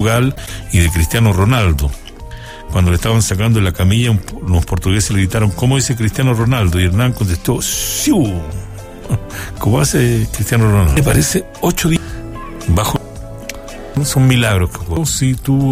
Portugal y de Cristiano Ronaldo. Cuando le estaban sacando de la camilla, unos portugueses le gritaron: ¿cómo dice Cristiano Ronaldo? Y Hernán contestó: ¡siu! ¿Cómo hace Cristiano Ronaldo? Me parece 8 días bajo. Son milagros. Si tú